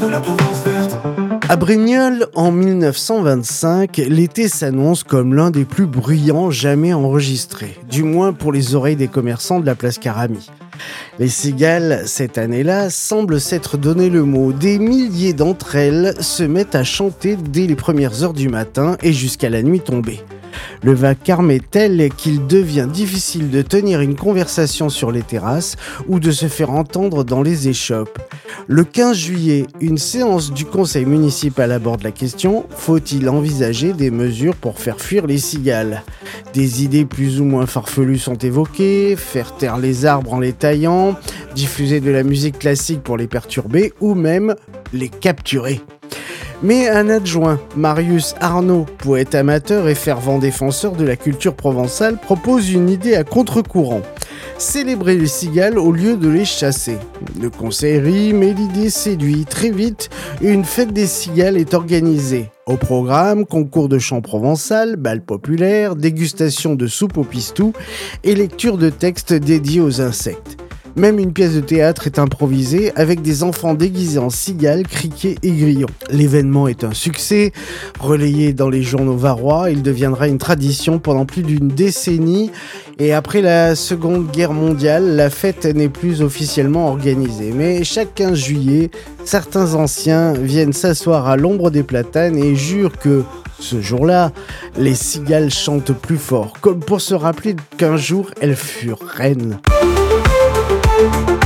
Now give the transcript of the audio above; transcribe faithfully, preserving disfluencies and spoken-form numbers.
À Brignoles, en dix-neuf cent vingt-cinq, l'été s'annonce comme l'un des plus bruyants jamais enregistrés, du moins pour les oreilles des commerçants de la place Caramy. Les cigales, cette année-là, semblent s'être donné le mot. Des milliers d'entre elles se mettent à chanter dès les premières heures du matin et jusqu'à la nuit tombée. Le vacarme est tel qu'il devient difficile de tenir une conversation sur les terrasses ou de se faire entendre dans les échoppes. Le quinze juillet, une séance du conseil municipal aborde la question « Faut-il envisager des mesures pour faire fuir les cigales ?» Des idées plus ou moins farfelues sont évoquées, faire taire les arbres en les taillant, diffuser de la musique classique pour les perturber ou même les capturer. Mais un adjoint, Marius Arnaud, poète amateur et fervent défenseur de la culture provençale, propose une idée à contre-courant. Célébrer les cigales au lieu de les chasser. Le conseil rit, mais l'idée séduit. Très vite, une fête des cigales est organisée. Au programme, concours de chant provençal, bal populaire, dégustation de soupe au pistou et lecture de textes dédiés aux insectes. Même une pièce de théâtre est improvisée avec des enfants déguisés en cigales, criquets et grillons. L'événement est un succès. Relayé dans les journaux varois, il deviendra une tradition pendant plus d'une décennie. Et après la Seconde Guerre mondiale, la fête n'est plus officiellement organisée. Mais chaque quinze juillet, certains anciens viennent s'asseoir à l'ombre des platanes et jurent que, ce jour-là, les cigales chantent plus fort, comme pour se rappeler qu'un jour elles furent reines.